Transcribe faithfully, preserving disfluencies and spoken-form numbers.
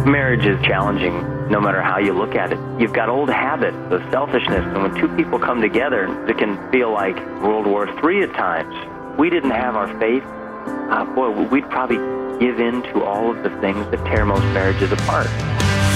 Marriage is challenging no matter how you look at it. You've got old habits of selfishness, and when two people come together, it can feel like World War Three at times. We didn't have our faith. Uh, boy, we'd probably give in to all of the things that tear most marriages apart.